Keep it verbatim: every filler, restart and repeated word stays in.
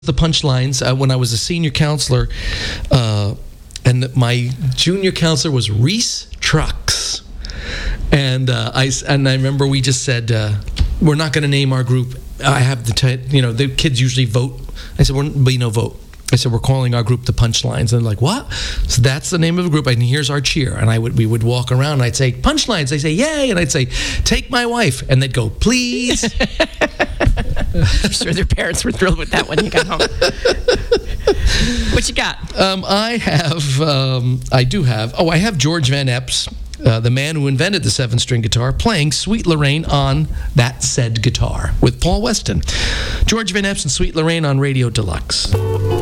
the punchlines uh, when I was a senior counselor, uh, and my junior counselor was Reese Trucks, and uh, I and I remember we just said uh, we're not going to name our group. I have the t- you know the kids usually vote. I said, "We're be no vote." I said, "We're calling our group the Punchlines." And they're like, "What?" So that's the name of the group, and here's our cheer. And I would we would walk around, and I'd say, "Punchlines." They say, "Yay!" And I'd say, "Take my wife," and they'd go, "Please." I'm sure their parents were thrilled with that when you got home. What you got? Um, I have, um, I do have, oh, I have George Van Epps, uh, the man who invented the seven-string guitar, playing Sweet Lorraine on that said guitar with Paul Weston. George Van Epps and Sweet Lorraine on Radio Deluxe.